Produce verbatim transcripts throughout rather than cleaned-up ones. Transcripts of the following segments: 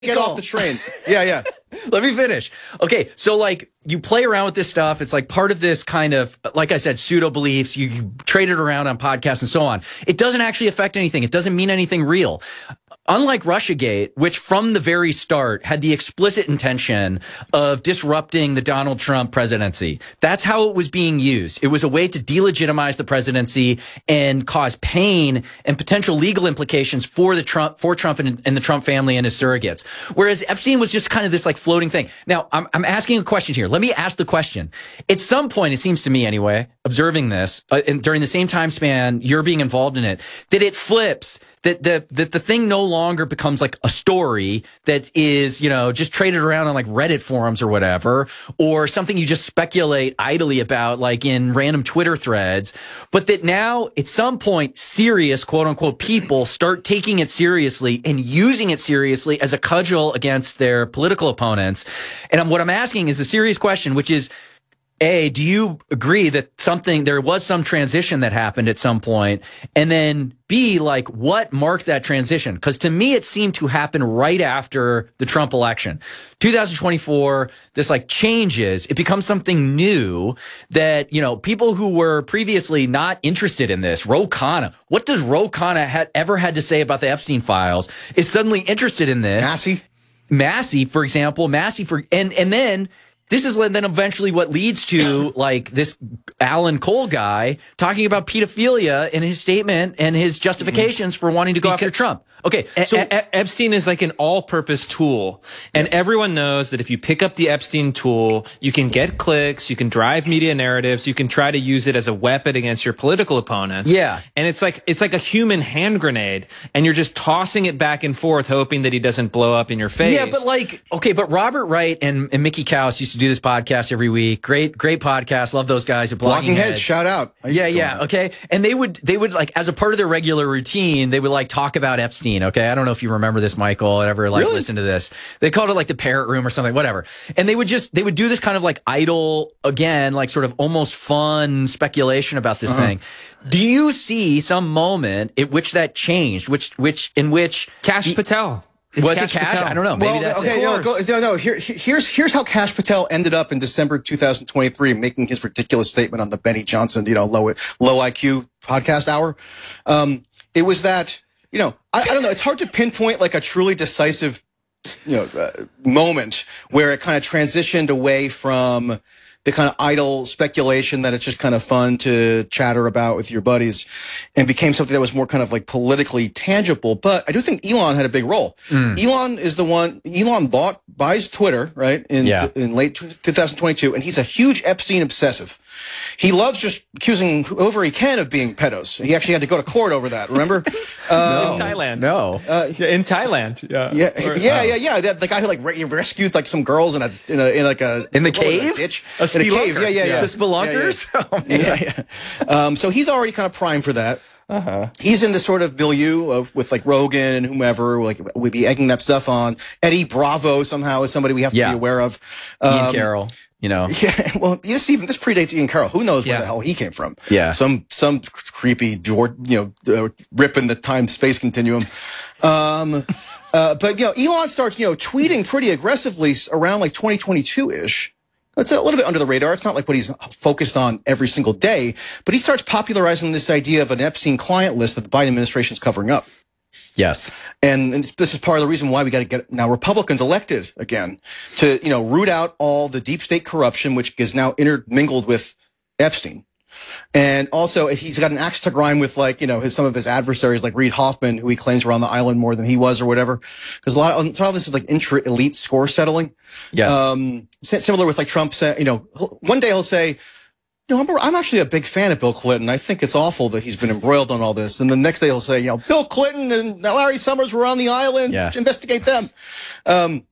get off the train. Yeah, yeah. Let me finish. Okay, so like you play around with this stuff. It's like part of this kind of, like I said, pseudo beliefs. You, you trade it around on podcasts and so on. It doesn't actually affect anything. It doesn't mean anything real. Unlike Russiagate, which from the very start had the explicit intention of disrupting the Donald Trump presidency. That's how it was being used. It was a way to delegitimize the presidency and cause pain and potential legal implications for the Trump, for Trump and, and the Trump family and his surrogates. Whereas Epstein was just kind of this like floating thing. Now, I'm, I'm asking a question here. Let me ask the question. At some point, it seems to me anyway, observing this, uh, and during the same time span you're being involved in it, that it flips. That the that the thing no longer becomes like a story that is, you know, just traded around on like Reddit forums or whatever, or something you just speculate idly about like in random Twitter threads, but that now at some point serious quote unquote people start taking it seriously and using it seriously as a cudgel against their political opponents. And what I'm asking is a serious question, which is, A, do you agree that something, there was some transition that happened at some point? And then B, like what marked that transition? Because to me, it seemed to happen right after the Trump election. two thousand twenty-four, this like changes. It becomes something new that, you know, people who were previously not interested in this, Ro Khanna, what does Ro Khanna had ever had to say about the Epstein files, is suddenly interested in this. Massey? Massey, for example, Massey for, and, and then, this is then eventually what leads to like this Alan Cole guy talking about pedophilia in his statement and his justifications for wanting to go because after Trump. Okay, so e- e- Epstein is like an all-purpose tool, and yep. everyone knows that if you pick up the Epstein tool, you can get clicks, you can drive media narratives, you can try to use it as a weapon against your political opponents. Yeah, and it's like it's like a human hand grenade, and you're just tossing it back and forth, hoping that he doesn't blow up in your face. Yeah, but like, okay, but Robert Wright and, and Mickey Kaus used to do this podcast every week. Great, great podcast. Love those guys at Blogging Heads. Shout out. Yeah, yeah. Okay, and they would they would like as a part of their regular routine, they would like talk about Epstein. Okay, I don't know if you remember this, Michael, ever like really? listen to this. They called it like the Parrot Room or something, whatever. And they would just they would do this kind of like idle, again, like sort of almost fun speculation about this uh-huh. thing. Do you see some moment at which that changed? Which which in which Kash he, Patel. It's was Kash it Kash? Patel. I don't know. Maybe well, that's okay, it. no, go, no, no. Here, here's here's how Kash Patel ended up in December two thousand twenty-three, making his ridiculous statement on the Benny Johnson, you know, low low I Q podcast hour. Um, it was that, you know, I, I don't know. It's hard to pinpoint like a truly decisive, you know, uh, moment where it kind of transitioned away from the kind of idle speculation that it's just kind of fun to chatter about with your buddies and became something that was more kind of like politically tangible. But I do think Elon had a big role. Mm. Elon is the one, Elon bought, buys Twitter, right? In, yeah. in late two thousand twenty-two. And he's a huge Epstein obsessive. He loves just accusing whoever he can of being pedos. He actually had to go to court over that. Remember? Um, in Thailand. No. Uh, yeah, in Thailand. Yeah. Yeah. Or, yeah. uh, Yeah. Yeah. The, the guy who like re- rescued like some girls in a, in a, in like a, in the cave? Ditch. A in a cave. Yeah. Yeah. Yeah. The spelunkers? Yeah, yeah. Oh, man. Yeah, yeah. Um, so he's already kind of primed for that. Uh-huh. He's in this sort of milieu of with like Rogan and whomever, like we'd be egging that stuff on. Eddie Bravo somehow is somebody we have to yeah. be aware of. Um, Ian Carroll, you know. Yeah, well, this even this predates Ian Carroll. Who knows where yeah. the hell he came from? Yeah, some some creepy, you know, uh, ripping the time space continuum. Um, uh, but you know, Elon starts you know tweeting pretty aggressively around like twenty twenty-two ish. It's a little bit under the radar. It's not like what he's focused on every single day, but he starts popularizing this idea of an Epstein client list that the Biden administration is covering up. Yes. And, and this is part of the reason why we got to get now Republicans elected again to, you know, root out all the deep state corruption, which is now intermingled with Epstein. And also, he's got an axe to grind with, like, you know, his some of his adversaries, like Reid Hoffman, who he claims were on the island more than he was or whatever. Because a lot of, a lot of this is like intra-elite score settling. Yes. Um, similar with like Trump saying, you know, one day he'll say, you know, I'm, I'm actually a big fan of Bill Clinton. I think it's awful that he's been embroiled on all this. And the next day he'll say, you know, Bill Clinton and Larry Summers were on the island. Yeah. Investigate them. Um,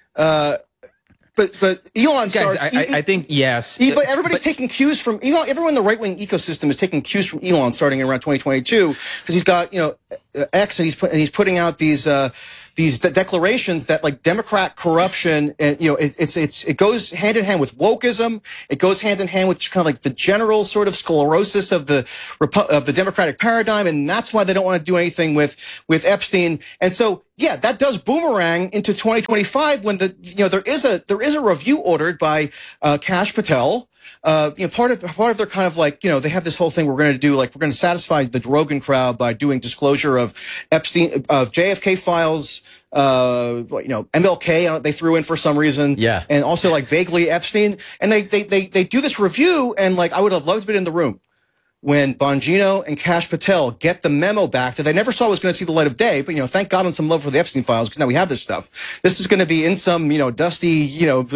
uh, But but Elon starts. Guys, I, he, I think yes. He, but everybody's but, taking cues from you know everyone in the right wing ecosystem is taking cues from Elon starting around twenty twenty-two because he's got you know X and he's put, and he's putting out these uh, these de- declarations that like Democrat corruption, and you know, it, it's it's it goes hand in hand with wokeism. It goes hand in hand with kind of like the general sort of sclerosis of the of the Democratic paradigm, and that's why they don't want to do anything with with Epstein. And so, yeah, that does boomerang into twenty twenty-five when the you know there is a there is a review ordered by uh, Kash Patel. Uh, you know, part of part of their kind of like, you know, they have this whole thing we're going to do, like we're going to satisfy the Rogan crowd by doing disclosure of Epstein, of J F K files, uh, you know, M L K they threw in for some reason, yeah, and also like vaguely Epstein, and they they they they do this review, and like I would have loved to be in the room when Bongino and Kash Patel get the memo back that they never saw was going to see the light of day, but you know, thank God on some love for the Epstein files because now we have this stuff. This is going to be in some you know dusty you know.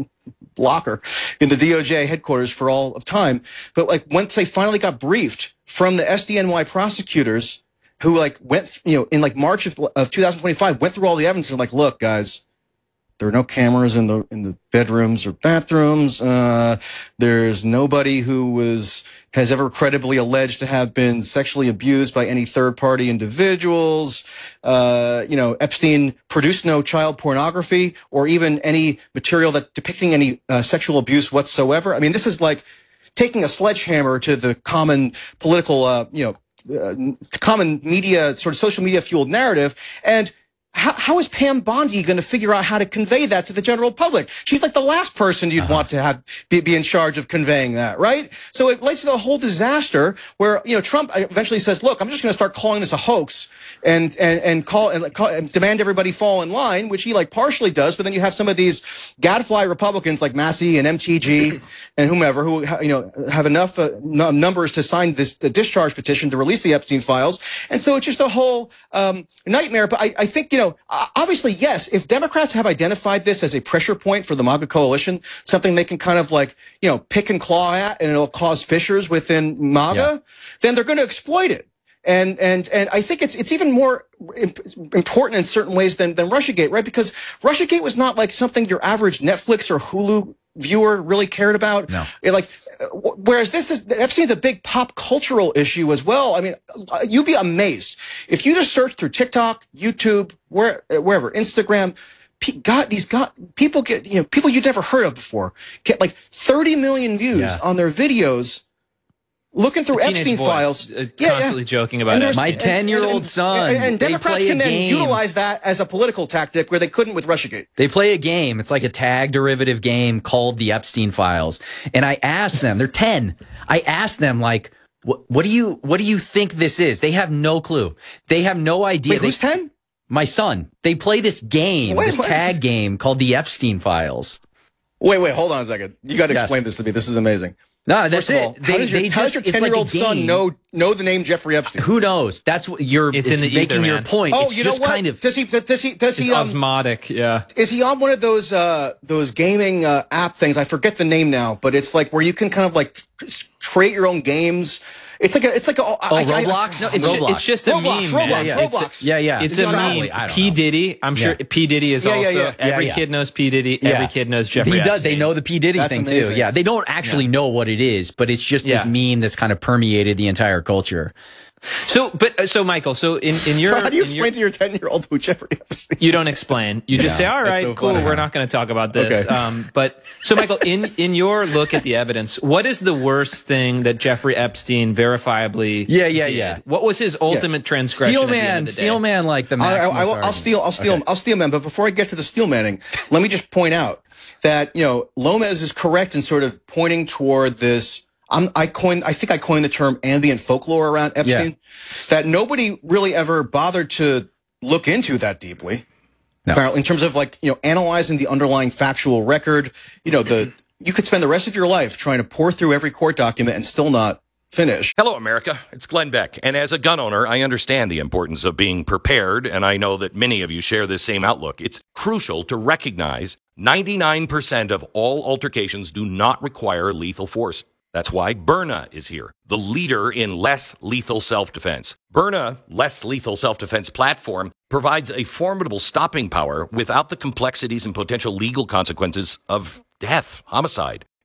locker in the D O J headquarters for all of time. But like once they finally got briefed from the S D N Y prosecutors who like went, you know, in like March of, of two thousand twenty-five, went through all the evidence and like, look, guys, there are no cameras in the in the bedrooms or bathrooms. Uh, there's nobody who was has ever credibly alleged to have been sexually abused by any third-party individuals. Uh, you know, Epstein produced no child pornography or even any material that depicting any uh, sexual abuse whatsoever. I mean, this is like taking a sledgehammer to the common political, uh, you know, uh, common media, sort of social media fueled narrative. And How, how is Pam Bondi going to figure out how to convey that to the general public? She's like the last person you'd uh-huh. want to have be, be in charge of conveying that, right? So it leads to the whole disaster where, you know, Trump eventually says, look, I'm just going to start calling this a hoax and, and, and call and, call and demand everybody fall in line, which he like partially does. But then you have some of these gadfly Republicans like Massey and M T G and whomever who, you know, have enough uh, n- numbers to sign this the discharge petition to release the Epstein files. And so it's just a whole um, nightmare. But I, I think, you know, obviously, yes, if Democrats have identified this as a pressure point for the MAGA coalition, something they can kind of like, you know, pick and claw at and it'll cause fissures within MAGA, yeah. then they're going to exploit it. And, and, and I think it's, it's even more important in certain ways than, than Russiagate, right? Because Russiagate was not like something your average Netflix or Hulu viewer really cared about. No. It, like, whereas this is, Epstein's a big pop cultural issue as well. I mean, you'd be amazed if you just search through TikTok, YouTube, where, wherever, Instagram. God, these God, people get, you know, people you'd never heard of before get like thirty million views yeah. on their videos. Looking through Epstein voice, files, uh, yeah, constantly yeah. joking about it. My ten-year-old and, son. And, and Democrats can then game. utilize that as a political tactic where they couldn't with Russiagate. They play a game. It's like a tag derivative game called the Epstein Files. And I asked them, they're ten. I asked them, like, what, what do you what do you think this is? They have no clue. They have no idea. Wait, who's ten? My son. They play this game, wait, this wait, tag wait. game called the Epstein Files. Wait, wait, hold on a second. You got to yes. explain this to me. This is amazing. No, that's it. All, they, how does your, they how just, does your ten-year-old like son know know the name Jeffrey Epstein? Who knows? That's what you're. It's, it's in the making ether, your man. point. Oh, it's you know just what? Kind of, does he? Does he? Does he? It's Um, osmotic. Yeah. Is he on one of those uh those gaming uh, app things? I forget the name now, but it's like where you can kind of like create your own games. It's like a, it's like a, oh, I, Roblox? I, I, no, it's, Roblox. it's just a Roblox, meme, Roblox, man. Roblox, Yeah, Roblox. It's, yeah, yeah. It's Is a it meme. P. Diddy, I'm sure yeah. P. Diddy is yeah, also, yeah, yeah. every yeah, yeah. kid knows P. Diddy, yeah. every kid knows Jeffrey He does. Epstein. They know the P. Diddy That's thing amazing. too. Yeah. They don't actually yeah. know what it is, but it's just this yeah. meme that's kind of permeated the entire culture. So, but, so Michael, so in, in your. So how do you explain your, to your ten-year-old who Jeffrey Epstein? You don't explain. You just Yeah, say, all right, so cool, funny. we're not going to talk about this. Okay. Um, but, so Michael, in, in your look at the evidence, what is the worst thing that Jeffrey Epstein verifiably Yeah, yeah, did? yeah. What was his ultimate transgression at the end Steelman, of the day? Steelman, like the I, Maximus I, I will, I'll argument. steal. I'll steal. Okay. I'll steal man. But before I get to the steel manning, let me just point out that you know Lomez is correct in sort of pointing toward this. I'm, I coined. I think I coined the term ambient folklore around Epstein. Yeah. That nobody really ever bothered to look into that deeply. No. Apparently, in terms of like you know analyzing the underlying factual record. You know the you could spend the rest of your life trying to pour through every court document and still not finish. Hello, America. It's Glenn Beck. And as a gun owner, I understand the importance of being prepared, and I know that many of you share this same outlook. It's crucial to recognize ninety-nine percent of all altercations do not require lethal force. That's why Byrna is here, the leader in less lethal self-defense. Byrna, less lethal self-defense platform, provides a formidable stopping power without the complexities and potential legal consequences of death, homicide.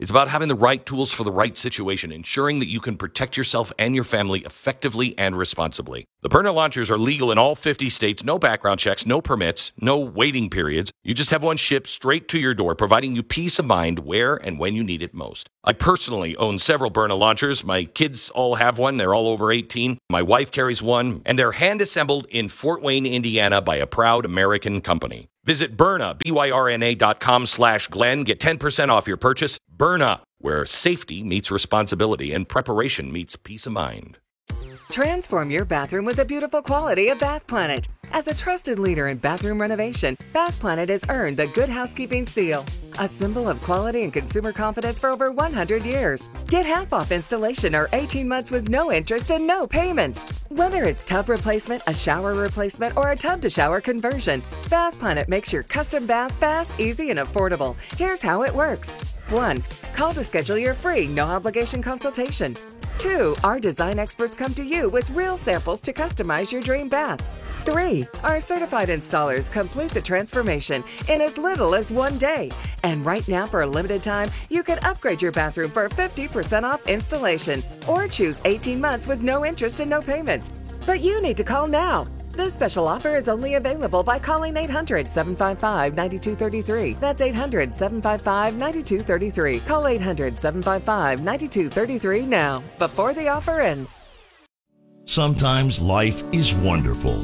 It's about having the right tools for the right situation, ensuring that you can protect yourself and your family effectively and responsibly. The Byrna launchers are legal in all fifty states, no background checks, no permits, no waiting periods. You just have one shipped straight to your door, providing you peace of mind where and when you need it most. I personally own several Byrna launchers. My kids all have one. They're all over eighteen. My wife carries one, and they're hand-assembled in Fort Wayne, Indiana by a proud American company. Visit Byrna, B Y R N A dot com slash Glenn. Get ten percent off your purchase. Byrna, where safety meets responsibility and preparation meets peace of mind. Transform your bathroom with the beautiful quality of Bath Planet. As a trusted leader in bathroom renovation, Bath Planet has earned the Good Housekeeping seal, a symbol of quality and consumer confidence for over one hundred years. Get half off installation or eighteen months with no interest and no payments. Whether it's tub replacement, a shower replacement, or a tub-to-shower conversion, Bath Planet makes your custom bath fast, easy, and affordable. Here's how it works. one. Call to schedule your free, no-obligation consultation. two. Our design experts come to you with real samples to customize your dream bath. three. Our certified installers complete the transformation in as little as one day. And right now, for a limited time, you can upgrade your bathroom for fifty percent off installation or choose eighteen months with no interest and no payments. But you need to call now. This special offer is only available by calling eight hundred, seven five five, nine two three three. That's eight hundred, seven five five, nine two three three. Call eight hundred, seven five five, nine two three three now, before the offer ends. Sometimes life is wonderful,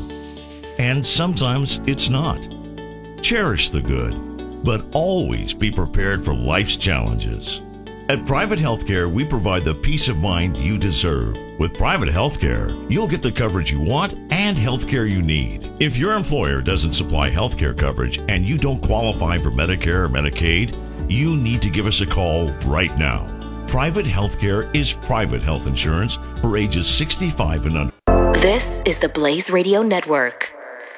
and sometimes it's not. Cherish the good, but always be prepared for life's challenges. At Private Healthcare, we provide the peace of mind you deserve. With Private Healthcare, you'll get the coverage you want and healthcare you need. If your employer doesn't supply healthcare coverage and you don't qualify for Medicare or Medicaid, you need to give us a call right now. Private Healthcare is private health insurance for ages sixty-five and under. This is the Blaze Radio Network.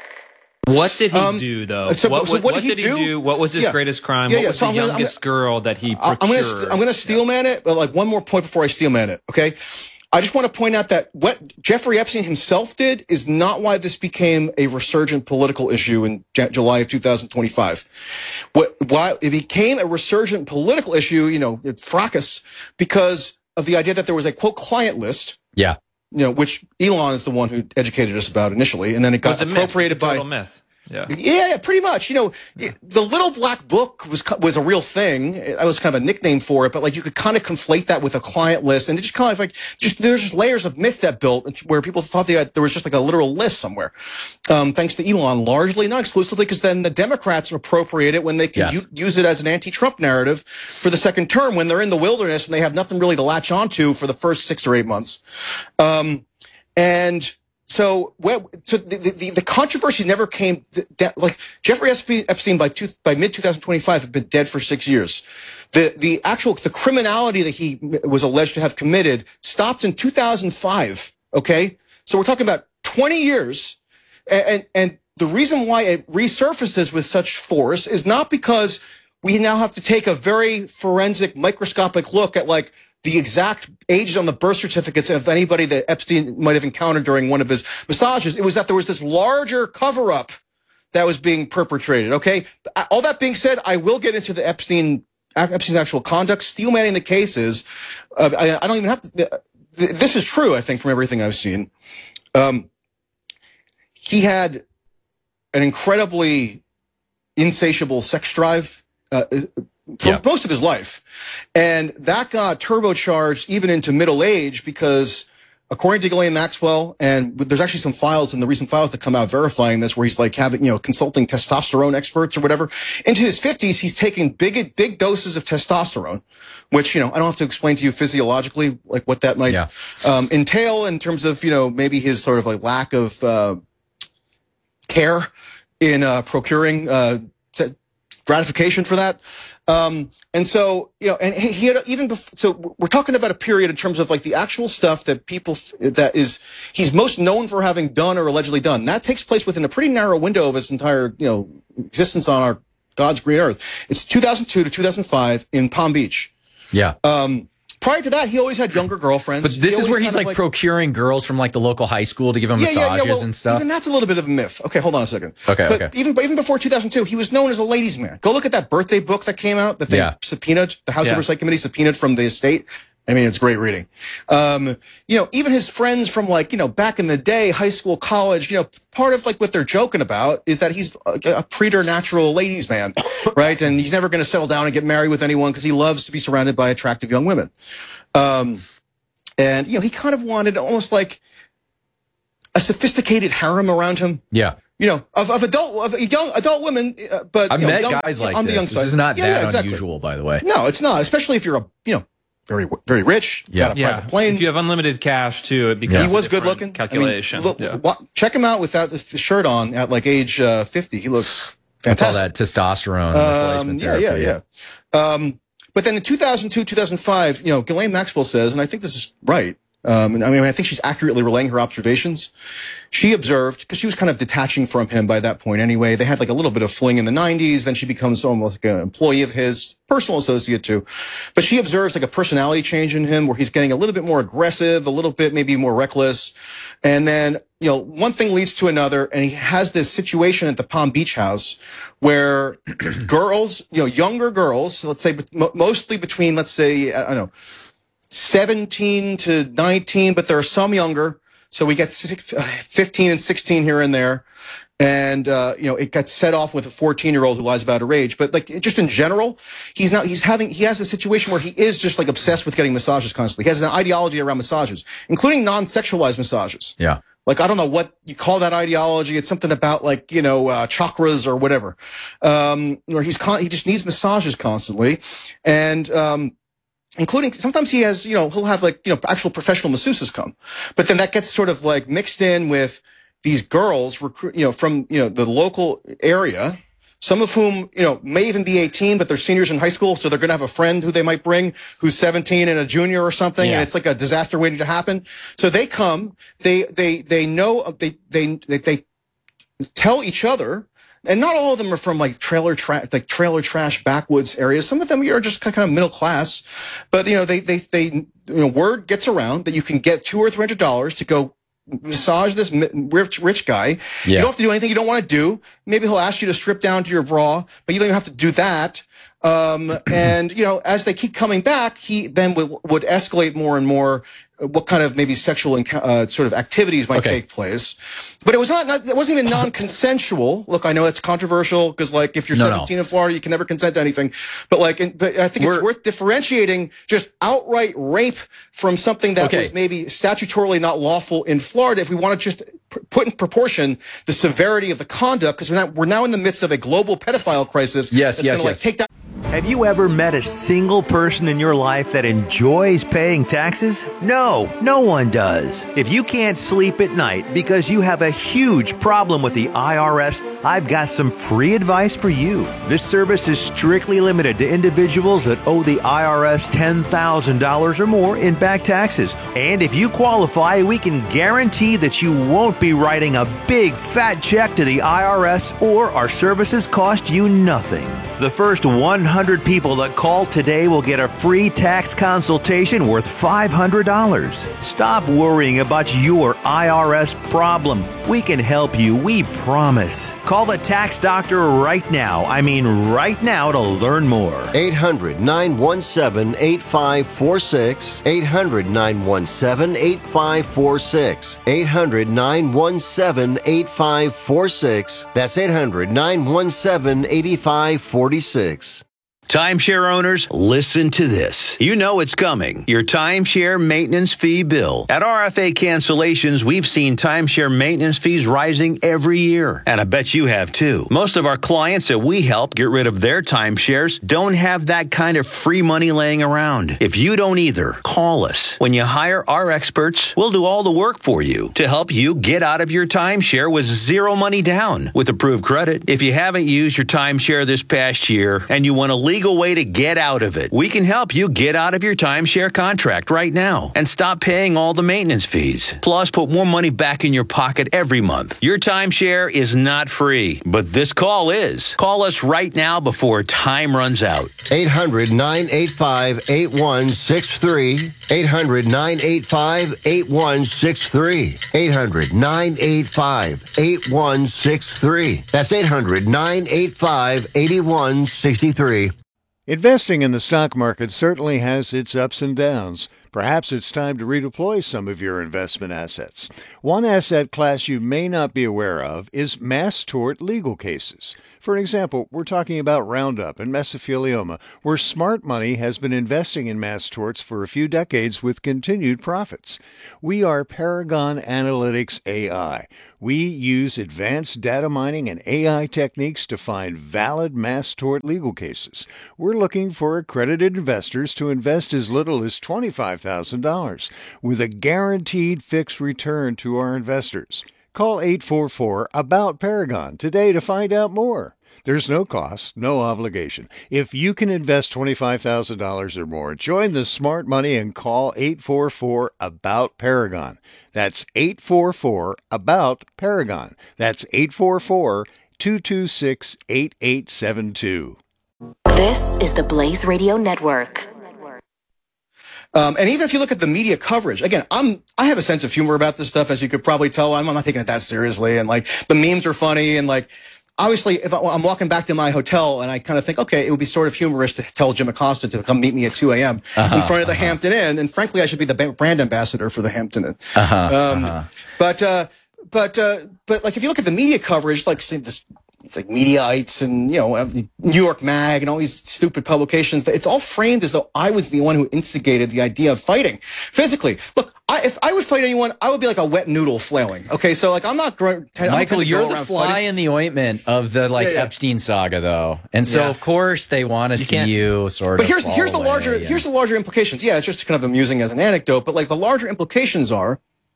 What did he Um, do, though? so- what so what, what what did did he he do? do? What was his Yeah. greatest crime? Yeah, what yeah, was so the I'm gonna- I'm youngest girl that he I'm procured? gonna I'm gonna steelman it, but like one more point before I steelman it. Okay, I just want to point out that what Jeffrey Epstein himself did is not why this became a resurgent political issue in J- July of two thousand twenty-five. What why it became a resurgent political issue, you know, it fracas, because of the idea that there was a quote client list. Yeah. You know, which Elon is the one who educated us about initially, and then it It got was a myth. appropriated It's a total by. myth. Yeah. Yeah, yeah, pretty much. You know, it, the Little Black Book was was a real thing. That was kind of a nickname for it, but like you could kind of conflate that with a client list, and it just kind of like just there's just layers of myth that built where people thought they had, there was just like a literal list somewhere. Um, thanks to Elon, largely, not exclusively, because then the Democrats appropriate it when they can Yes. u- use it as an anti-Trump narrative for the second term when they're in the wilderness and they have nothing really to latch onto for the first six or eight months. Um, and So, well, so the, the, the controversy never came, that, like, Jeffrey Epstein by two, by mid twenty twenty-five had been dead for six years. The, the actual, the criminality that he was alleged to have committed stopped in two thousand five, okay? So we're talking about twenty years, and, and, and the reason why it resurfaces with such force is not because we now have to take a very forensic, microscopic look at, like, the exact age on the birth certificates of anybody that Epstein might have encountered during one of his massages. It was that there was this larger cover-up that was being perpetrated, okay? All that being said, I will get into the Epstein Epstein's actual conduct. Steelmanning the cases, uh, I, I don't even have to... This is true, I think, from everything I've seen. Um, he had an incredibly insatiable sex drive, uh, for yeah. most of his life. And that got turbocharged even into middle age because, according to Ghislaine Maxwell, and there's actually some files in the recent files that come out verifying this, where he's like having, you know, consulting testosterone experts or whatever. Into his fifties, he's taking big, big doses of testosterone, which, you know, I don't have to explain to you physiologically, like what that might yeah. um, entail in terms of, you know, maybe his sort of like lack of uh, care in uh, procuring uh, gratification for that. Um, and so, you know, and he had even before, so we're talking about a period in terms of like the actual stuff that people, that is, he's most known for having done or allegedly done. That takes place within a pretty narrow window of his entire, you know, existence on our God's green earth. It's two thousand two to two thousand five in Palm Beach. Yeah. Um, prior to that, he always had younger girlfriends. But this He is where always he's kind like, of procuring girls from like the local high school to give them yeah, massages yeah, yeah. Well, and stuff. Even that's a little bit of a myth. Okay, hold on a second. Okay, but okay. Even even before two thousand two, he was known as a ladies' man. Go look at that birthday book that came out that they Yeah. subpoenaed, the House Yeah. Oversight Committee subpoenaed from the estate. I mean, it's great reading. Um, you know, even his friends from like, you know, back in the day, high school, college, you know, part of like what they're joking about is that he's a, a preternatural ladies' man, right? And he's never going to settle down and get married with anyone because he loves to be surrounded by attractive young women. Um, and, you know, he kind of wanted almost like a sophisticated harem around him. Yeah. You know, of, of adult, of young adult women, uh, but I've you know, met young, guys like on the young this. side. This is not Yeah, that yeah, exactly. unusual, by the way. No, it's not, especially if you're a, you know, very, very rich, Yeah. got a Yeah. private plane. If you have unlimited cash too, it becomes He was a good different looking. calculation. I mean, look, yeah. wa- check him out without the, the shirt on at like age uh, fifty. He looks That's all fantastic. that testosterone Um, replacement yeah, yeah, therapy. yeah. Um, but then in two thousand two, two thousand five, you know, Ghislaine Maxwell says, and I think this is right. Um, and I mean, I think she's accurately relaying her observations. She observed, because she was kind of detaching from him by that point anyway. They had like a little bit of fling in the nineties. Then she becomes almost like an employee of his, personal associate too. But she observes like a personality change in him where he's getting a little bit more aggressive, a little bit maybe more reckless. And then, you know, one thing leads to another. And he has this situation at the Palm Beach house where girls, you know, younger girls, let's say mo- mostly between, let's say, I don't know, seventeen to nineteen, but there are some younger. So we get fifteen and sixteen here and there. And, uh, you know, it got set off with a fourteen year old who lies about her age. But like, just in general, he's not, he's having, he has a situation where he is just like obsessed with getting massages constantly. He has an ideology around massages, including non-sexualized massages. Yeah. Like, I don't know what you call that ideology. It's something about like, you know, uh, chakras or whatever. Um, or he's con- he just needs massages constantly. And, um, including sometimes he has, you know, he'll have like, you know, actual professional masseuses come, but then that gets sort of like mixed in with these girls recruit, you know, from, you know, the local area, some of whom, you know, may even be eighteen, but they're seniors in high school. So they're going to have a friend who they might bring who's seventeen and a junior or something. Yeah. And it's like a disaster waiting to happen. So they come, they, they, they know, they, they, they, they tell each other. And not all of them are from like trailer tra- like trailer trash backwoods areas. Some of them are just kind of middle class, but you know, they, they, they, you know, word gets around that you can get two or three hundred dollars to go massage this rich, rich guy. Yeah. You don't have to do anything you don't want to do. Maybe he'll ask you to strip down to your bra, but you don't even have to do that. Um, and you know, as they keep coming back, he then would, would escalate more and more what kind of maybe sexual uh, sort of activities might Okay. take place. But it was not, not it wasn't even non-consensual. Look, I know it's controversial because like if you're No, no. seventeen in Florida, you can never consent to anything. But like, in, but I think it's We're- worth differentiating just outright rape from something that Okay. was maybe statutorily not lawful in Florida. If we want to just p- put in proportion the severity of the conduct, because we're now, we're now in the midst of a global pedophile crisis. Yes, that's yes, gonna, like, yes. take down. Have you ever met a single person in your life that enjoys paying taxes? No, no one does. If you can't sleep at night because you have a huge problem with the I R S, I've got some free advice for you. This service is strictly limited to individuals that owe the I R S ten thousand dollars or more in back taxes. And if you qualify, we can guarantee that you won't be writing a big fat check to the I R S, or our services cost you nothing. The first one hundred people that call today will get a free tax consultation worth five hundred dollars. Stop worrying about your I R S problem. We can help you, we promise. Call the tax doctor right now. I mean right now to learn more. eight hundred, nine one seven, eight five four six. eight hundred, nine one seven, eight five four six. eight hundred, nine one seven, eight five four six. That's eight hundred, nine one seven, eight five four six. Timeshare owners, listen to this. You know it's coming. Your timeshare maintenance fee bill. At R F A Cancellations, we've seen timeshare maintenance fees rising every year. And I bet you have too. Most of our clients that we help get rid of their timeshares don't have that kind of free money laying around. If you don't either, call us. When you hire our experts, we'll do all the work for you to help you get out of your timeshare with zero money down with approved credit. If you haven't used your timeshare this past year and you want to legally legal way to get out of it. We can help you get out of your timeshare contract right now and stop paying all the maintenance fees. Plus, put more money back in your pocket every month. Your timeshare is not free, but this call is. Call us right now before time runs out. eight hundred, nine eight five, eight one six three. eight hundred, nine eight five, eight one six three. eight hundred, nine eight five, eight one six three. That's eight hundred, nine eight five, eight one six three. Investing in the stock market certainly has its ups and downs. Perhaps it's time to redeploy some of your investment assets. One asset class you may not be aware of is mass tort legal cases. For example, we're talking about Roundup and mesothelioma, where smart money has been investing in mass torts for a few decades with continued profits. We are Paragon Analytics A I. We use advanced data mining and A I techniques to find valid mass tort legal cases. We're looking for accredited investors to invest as little as twenty-five thousand dollars with a guaranteed fixed return to our investors. Call eight four four, ABOUT Paragon today to find out more. There's no cost, no obligation. If you can invest twenty-five thousand dollars or more, join the smart money and call eight four four, ABOUT Paragon. That's eight four four, ABOUT Paragon. That's eight four four, two two six, eight eight seven two. This is the Blaze Radio Network. Um, and even if you look at the media coverage, again, I'm, I have a sense of humor about this stuff, as you could probably tell. I'm, I'm not taking it that seriously. And like, the memes are funny. And like, obviously, if I, I'm walking back to my hotel and I kind of think, okay, it would be sort of humorous to tell Jim Acosta to come meet me at two a.m. Uh-huh, in front of the uh-huh. Hampton Inn. And frankly, I should be the brand ambassador for the Hampton Inn. Uh-huh, um, uh-huh. But, uh, but, uh, but like, if you look at the media coverage, like, say this, it's like Mediaites and, you know, New York Mag and all these stupid publications. It's all framed as though I was the one who instigated the idea of fighting physically. Look, I, if I would fight anyone, I would be like a wet noodle flailing. Okay, so like I'm not going. Michael, you're the fly fighting. in the ointment of the like yeah, yeah. Epstein saga, though, and so yeah. of course they want to see can't. you sort but of. But here's here's the away, larger yeah. here's the larger implications. Yeah, it's just kind of amusing as an anecdote, but like the larger implications are,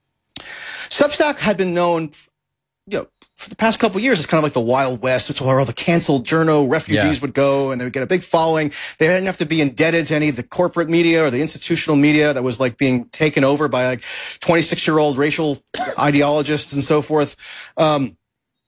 Substack had been known, you know, for the past couple of years, it's kind of like the Wild West. It's where all the canceled journo refugees yeah. would go, and they would get a big following. They didn't have to be indebted to any of the corporate media or the institutional media that was like being taken over by like twenty-six-year-old racial ideologists and so forth. Um,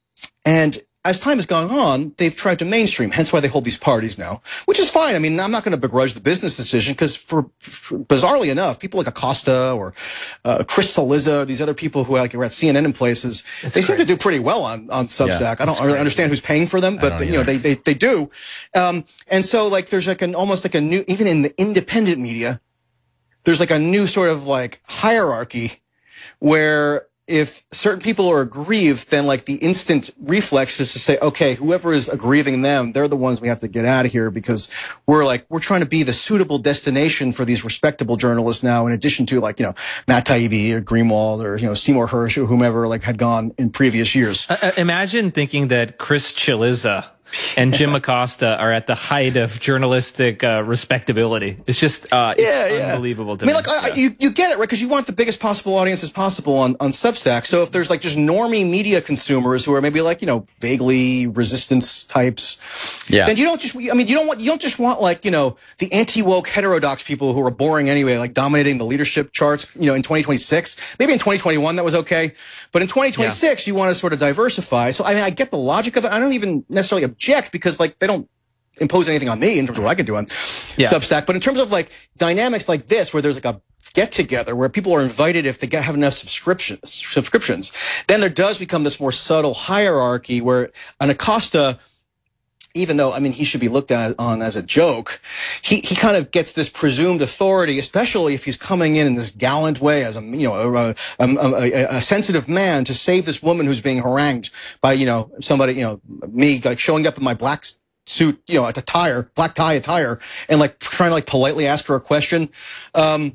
and as time has gone on, they've tried to mainstream, hence why they hold these parties now, which is fine. I mean, I'm not going to begrudge the business decision because, for, for bizarrely enough, people like Acosta or uh, Chris Cillizza, these other people who like, are at C N N and places, it's they crazy. seem to do pretty well on, on Substack. Yeah, I don't really understand who's paying for them, but they, you know, they, they, they do. Um, and so like, there's like an, almost like a new, even in the independent media, there's like a new sort of like hierarchy where if certain people are aggrieved, then like the instant reflex is to say, okay, whoever is aggrieving them, they're the ones we have to get out of here because we're like, we're trying to be the suitable destination for these respectable journalists now, in addition to like, you know, Matt Taibbi or Greenwald or, you know, Seymour Hersh or whomever like had gone in previous years. Uh, imagine thinking that Chris Cillizza and Jim Acosta are at the height of journalistic uh, respectability. It's just uh, it's yeah, yeah. unbelievable to I mean, me. like, I, you, you get it, right? Because you want the biggest possible audience as possible on, on Substack. So if there's like just normie media consumers who are maybe like, you know, vaguely resistance types, yeah. then you don't just, I mean, you don't want, you don't just want like, you know, the anti-woke heterodox people who are boring anyway, like dominating the leadership charts, you know, in twenty twenty-six. Maybe in twenty twenty-one that was okay. But in twenty twenty-six, yeah. you want to sort of diversify. So I mean, I get the logic of it. I don't even necessarily object because like they don't impose anything on me in terms of what I can do on yeah. Substack. But in terms of like dynamics like this, where there's like a get together where people are invited if they get, have enough subscriptions, subscriptions, then there does become this more subtle hierarchy where an Acosta, even though, I mean, he should be looked at on as a joke, he, he kind of gets this presumed authority, especially if he's coming in in this gallant way as a, you know, a, a, a, a sensitive man to save this woman who's being harangued by, you know, somebody, you know, me, like showing up in my black suit, you know, attire, black tie attire, and like trying to like politely ask her a question. Um,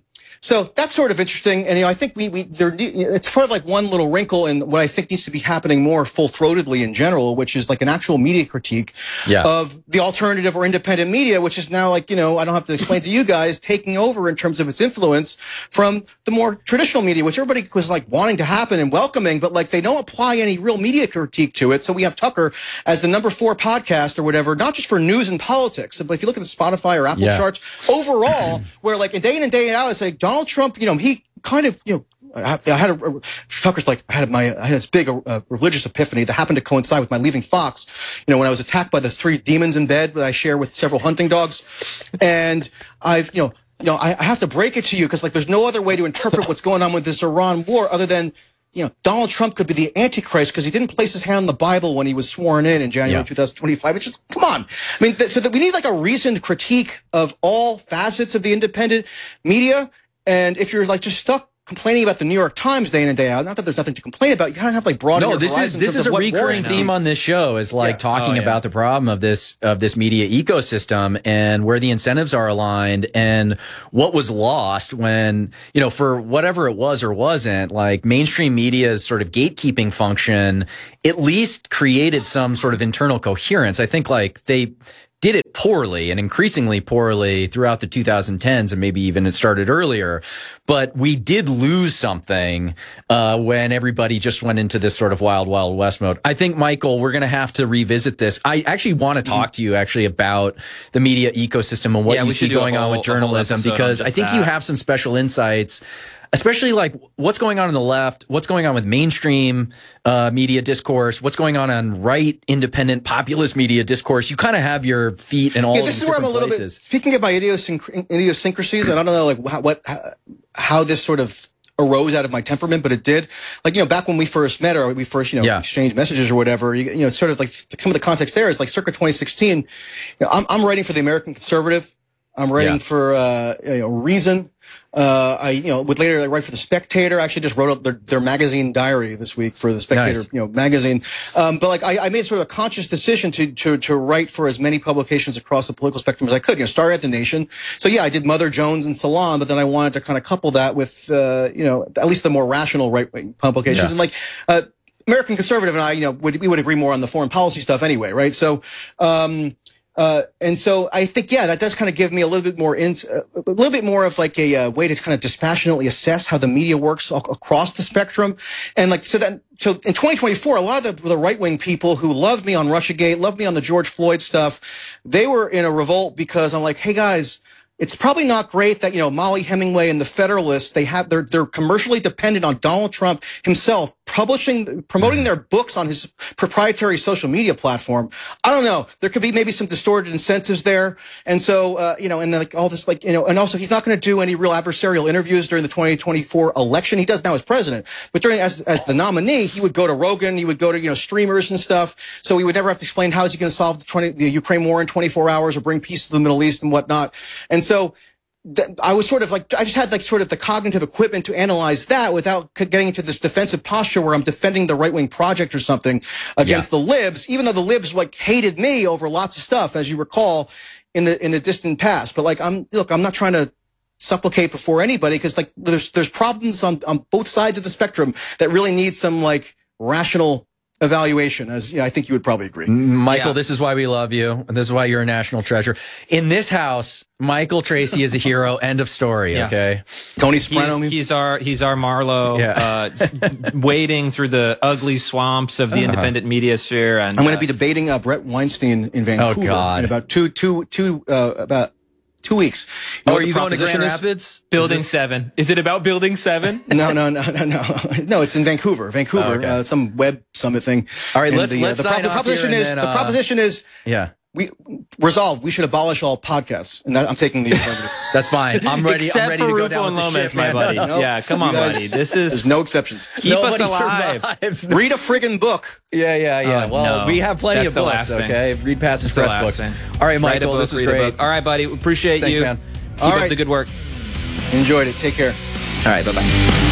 So that's sort of interesting, and you know, I think we we there it's sort of like one little wrinkle in what I think needs to be happening more full-throatedly in general, which is like an actual media critique yeah. of the alternative or independent media, which is now like, you know, I don't have to explain to you guys, taking over in terms of its influence from the more traditional media, which everybody was like wanting to happen and welcoming, but like they don't apply any real media critique to it. So we have Tucker as the number four podcast or whatever, not just for news and politics, but if you look at the Spotify or Apple yeah. charts overall, where like day in and day out, it's like Donald Trump, you know, he kind of, you know, I, I had a, Tucker's like, I had my, I had this big uh, religious epiphany that happened to coincide with my leaving Fox, you know, when I was attacked by the three demons in bed that I share with several hunting dogs. And I've, you know, you know, I, I have to break it to you because like there's no other way to interpret what's going on with this Iran war other than, you know, Donald Trump could be the Antichrist because he didn't place his hand on the Bible when he was sworn in in January yeah. twenty twenty-five. It's just, come on. I mean, th- so that we need like a reasoned critique of all facets of the independent media. And if you're like just stuck complaining about the New York Times day in and day out, not that there's nothing to complain about, you kind of have like broaden no, your this is horizon in this terms is of a what recurring warrants theme do. on this show is like Yeah. talking Oh, yeah. about the problem of this of this media ecosystem and where the incentives are aligned and what was lost when, you know, for whatever it was or wasn't, like mainstream media's sort of gatekeeping function at least created some sort of internal coherence. I think like they did it poorly and increasingly poorly throughout the two thousand tens and maybe even it started earlier. But we did lose something uh when everybody just went into this sort of wild, wild west mode. I think, Michael, we're going to have to revisit this. I actually want to talk to you actually about the media ecosystem and what Yeah, you we see should do a going on whole- with a whole journalism, episode on because I just think you that. have some special insights, especially like what's going on in the left, what's going on with mainstream uh, media discourse, what's going on on right, independent, populist media discourse. You kind of have your feet in all Yeah, of this these is where I'm a different little places. bit, speaking of my idiosync- idiosyncrasies, and I don't know like how, what, how, how this sort of arose out of my temperament, but it did. Like, you know, back when we first met or we first, you know, Yeah. exchanged messages or whatever, you, you know, it's sort of like some of the context there is like circa twenty sixteen. You know, I'm, I'm writing for the American Conservative. I'm writing Yeah. for, uh, you know, Reason. Uh, I, you know, would later I write for the Spectator. I actually just wrote up their, their magazine diary this week for the Spectator, Nice. you know, magazine. Um, but like, I, I made sort of a conscious decision to, to, to write for as many publications across the political spectrum as I could, you know, started at The Nation. So yeah, I did Mother Jones and Salon, but then I wanted to kind of couple that with, uh, you know, at least the more rational right-wing publications. Yeah. And like, uh, American Conservative and I, you know, would, we would agree more on the foreign policy stuff anyway, right? So, um, Uh, and so I think, yeah, that does kind of give me a little bit more, in, uh, a little bit more of like a uh, way to kind of dispassionately assess how the media works all, across the spectrum. And like, so that, so in twenty twenty-four, a lot of the, the right-wing people who loved me on Russiagate, loved me on the George Floyd stuff, they were in a revolt because I'm like, hey guys, it's probably not great that, you know, Molly Hemingway and the Federalists, they have, they're, they're commercially dependent on Donald Trump himself publishing, promoting their books on his proprietary social media platform. I don't know. There could be maybe some distorted incentives there. And so, uh, you know, and then like all this, like, you know, and also he's not going to do any real adversarial interviews during the twenty twenty-four election. He does now as president, but during, as, as the nominee, he would go to Rogan, he would go to, you know, streamers and stuff. So he would never have to explain how is he going to solve the twenty, the Ukraine war in twenty-four hours or bring peace to the Middle East and whatnot. And so, th- I was sort of like, I just had like sort of the cognitive equipment to analyze that without c- getting into this defensive posture where I'm defending the right wing project or something against Yeah. the libs, even though the libs like hated me over lots of stuff, as you recall in the, in the distant past. But like, I'm, look, I'm not trying to supplicate before anybody because like there's, there's problems on, on both sides of the spectrum that really need some like rational evaluation, as you know, I think you would probably agree. Michael, Yeah. this is why we love you. And this is why you're a national treasure. In this house, Michael Tracy is a hero. End of story. Yeah. Okay. Tony Soprano. He's, he's our he's our Marlowe, Yeah. uh, wading through the ugly swamps of the Uh-huh. independent media sphere. And I'm going to uh, be debating uh, Brett Weinstein in Vancouver God. in about two, two, two, uh, about two weeks. You know Oh, what are the you going to proposition Grand is? Rapids? Building Is this- Seven. Is it about Building Seven? No, no, no, no, no. No, it's in Vancouver. Vancouver, Oh, okay. uh, some web summit thing. All right, And let's- the, uh, let's the, pro- sign the off proposition here and is then, the uh, proposition is Yeah. we resolved we should abolish all podcasts, and that, I'm taking the affirmative. That's fine. I'm ready. Except I'm ready for to go Rufo down and with the Lomez, ship, my man. buddy. No, Yeah, come on, you guys- buddy. This is There's no exceptions. keep us Nobody alive. survives. Read a friggin' book. Yeah, yeah, yeah. Oh, well, no. we have plenty That's of the books, last thing. okay? Read past and That's the press last books. thing. All right, Write a Michael, book, this was read a great. book. All right, buddy. Appreciate Thanks, you. man. Keep All up right. the good work. Enjoyed it. Take care. All right, bye bye.